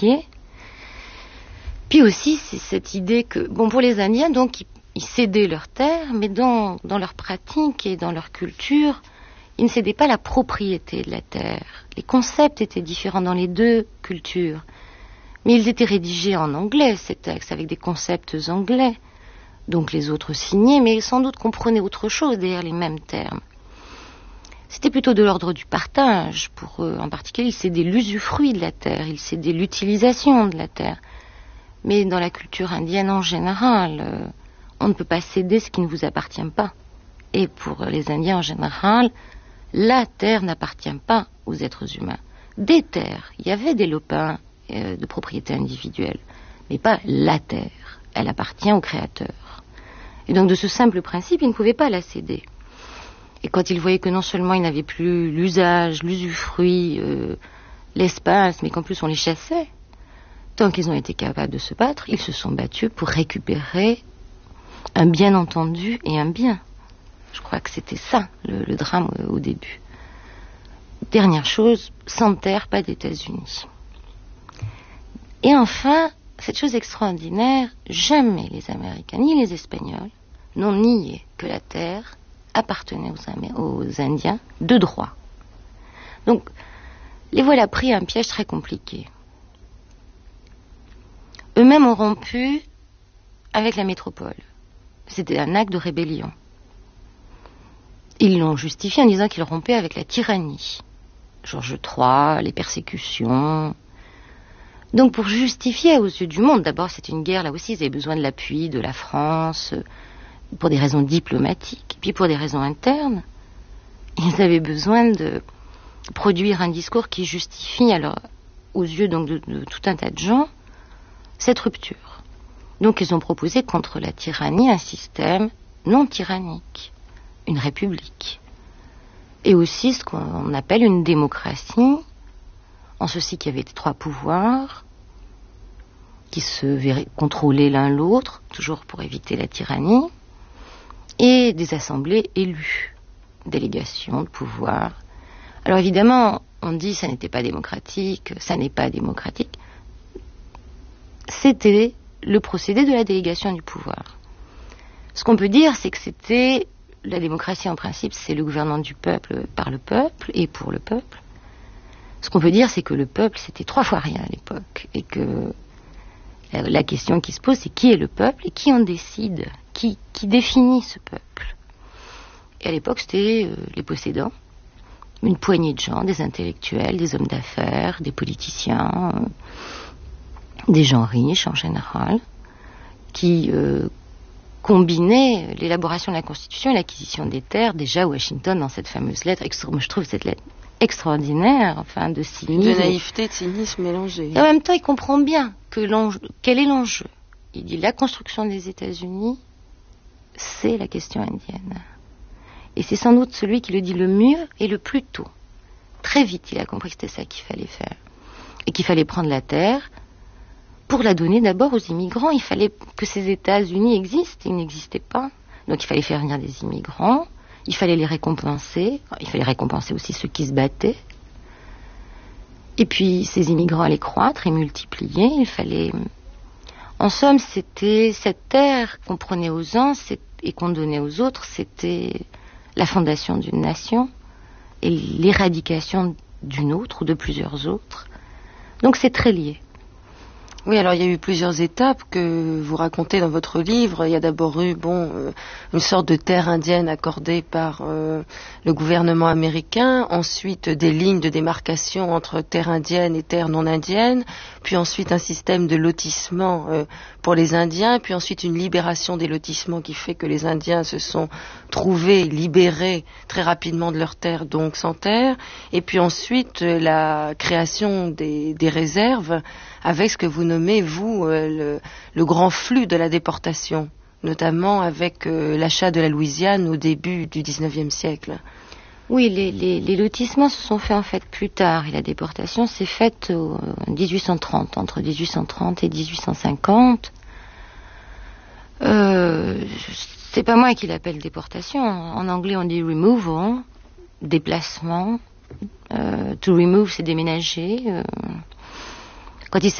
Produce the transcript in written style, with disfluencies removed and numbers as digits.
compliqué. Puis aussi, c'est cette idée que, bon, pour les Indiens, donc, ils cédaient leurs terres, mais dans leur pratique et dans leur culture, ils ne cédaient pas la propriété de la terre. Les concepts étaient différents dans les deux cultures. Mais ils étaient rédigés en anglais, ces textes, avec des concepts anglais. Donc les autres signaient, mais sans doute comprenaient autre chose derrière les mêmes termes. C'était plutôt de l'ordre du partage. Pour eux, en particulier, ils cédaient l'usufruit de la terre, ils cédaient l'utilisation de la terre. Mais dans la culture indienne en général, on ne peut pas céder ce qui ne vous appartient pas. Et pour les Indiens en général, la terre n'appartient pas aux êtres humains. Des terres, il y avait des lopins de propriété individuelle, mais pas la terre. Elle appartient au Créateur. Et donc de ce simple principe, ils ne pouvaient pas la céder. Et quand ils voyaient que non seulement ils n'avaient plus l'usage, l'usufruit, l'espace, mais qu'en plus on les chassait, tant qu'ils ont été capables de se battre, ils se sont battus pour récupérer un bien entendu et un bien. Je crois que c'était ça, le drame au début. Dernière chose, sans terre, pas d'États-Unis. Et enfin, cette chose extraordinaire, jamais les Américains ni les Espagnols n'ont nié que la terre appartenait aux Indiens de droit. Donc, les voilà pris à un piège très compliqué. Eux-mêmes ont rompu avec la métropole. C'était un acte de rébellion. Ils l'ont justifié en disant qu'ils rompaient avec la tyrannie. Georges III, les persécutions. Donc pour justifier aux yeux du monde, d'abord c'est une guerre, là aussi ils avaient besoin de l'appui de la France, pour des raisons diplomatiques, puis pour des raisons internes, ils avaient besoin de produire un discours qui justifie, alors, aux yeux donc de tout un tas de gens, cette rupture. Donc ils ont proposé contre la tyrannie un système non tyrannique, une république. Et aussi ce qu'on appelle une démocratie, en ceci qu'il y avait 3 pouvoirs, qui se contrôlaient l'un l'autre, toujours pour éviter la tyrannie, et des assemblées élues, délégations de pouvoir. Alors évidemment, on dit ça n'était pas démocratique, ça n'est pas démocratique. C'était le procédé de la délégation du pouvoir. Ce qu'on peut dire, c'est que c'était la démocratie en principe, c'est le gouvernement du peuple par le peuple et pour le peuple. Ce qu'on peut dire, c'est que le peuple, c'était 3 fois rien à l'époque. Et que la question qui se pose, c'est qui est le peuple et qui en décide, qui définit ce peuple. Et à l'époque, c'était les possédants, une poignée de gens, des intellectuels, des hommes d'affaires, des politiciens, des gens riches en général, qui combinaient l'élaboration de la Constitution et l'acquisition des terres, déjà Washington dans cette fameuse lettre, moi je trouve cette lettre extraordinaire, enfin de cynisme. De naïveté, de cynisme mélangé. Et en même temps, il comprend bien quel est l'enjeu. Il dit la construction des États-Unis, c'est la question indienne. Et c'est sans doute celui qui le dit le mieux et le plus tôt. Très vite, il a compris que c'était ça qu'il fallait faire. Et qu'il fallait prendre la terre pour la donner d'abord aux immigrants. Il fallait que ces États-Unis existent. Ils n'existaient pas. Donc il fallait faire venir des immigrants. Il fallait les récompenser. Il fallait récompenser aussi ceux qui se battaient. Et puis ces immigrants allaient croître et multiplier. Il fallait... En somme, c'était cette terre qu'on prenait aux uns et qu'on donnait aux autres. C'était la fondation d'une nation et l'éradication d'une autre ou de plusieurs autres. Donc c'est très lié. Oui, alors il y a eu plusieurs étapes que vous racontez dans votre livre. Il y a d'abord eu, une sorte de terre indienne accordée par le gouvernement américain, ensuite des lignes de démarcation entre terre indienne et terre non indienne, puis ensuite un système de lotissement pour les Indiens, puis ensuite une libération des lotissements qui fait que les Indiens se sont trouvés libérés très rapidement de leurs terres, donc sans terre, et puis ensuite la création des réserves avec ce que vous nommez, vous, le grand flux de la déportation, notamment avec l'achat de la Louisiane au début du XIXe siècle. Oui, les lotissements se sont faits en fait plus tard, et la déportation s'est faite en 1830, entre 1830 et 1850. C'est pas moi qui l'appelle déportation. En anglais, on dit removal, déplacement. To remove, c'est déménager. Quand il